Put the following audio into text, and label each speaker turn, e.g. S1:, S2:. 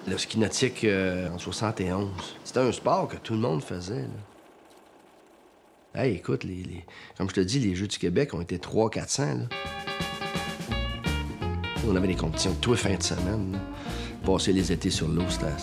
S1: Le ski nautique en 71, c'était un sport que tout le monde faisait, là. Hey, écoute, comme je te dis, les Jeux du Québec ont été 300-400, là. On avait des compétitions tous les fins de semaine, là. Passer les étés sur l'eau, c'était